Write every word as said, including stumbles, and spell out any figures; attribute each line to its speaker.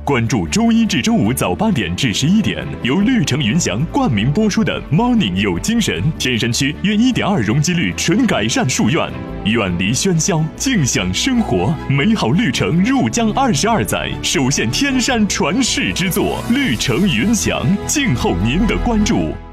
Speaker 1: 关注周一至周五早八点至十一点，由绿城云翔冠名播出的 Morning 有精神。天山区约一点二容积率纯改善树院，远离喧嚣，静享生活，美好绿城入江二十二载，首现天山传世之作，绿城云翔，静候您的关注。